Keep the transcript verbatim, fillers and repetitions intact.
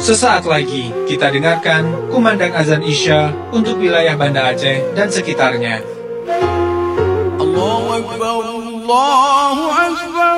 Sesaat lagi kita dengarkan kumandang azan Isya untuk wilayah Banda Aceh dan sekitarnya. Allahu Akbar, Allahu Akbar.